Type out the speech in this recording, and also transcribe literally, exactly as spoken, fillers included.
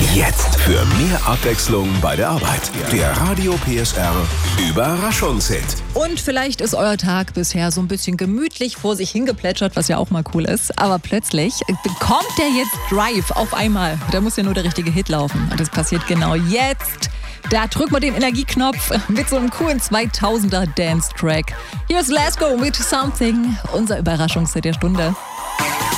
Jetzt für mehr Abwechslung bei der Arbeit. Der Radio P S R Überraschungshit. Und vielleicht ist euer Tag bisher so ein bisschen gemütlich vor sich hingeplätschert, was ja auch mal cool ist. Aber plötzlich bekommt der jetzt Drive auf einmal. Da muss ja nur der richtige Hit laufen. Und das passiert genau jetzt. Da drückt man den Energieknopf mit so einem coolen zweitausender Dance-Track. Hier ist Let's Go mit Something, unser Überraschungshit der Stunde.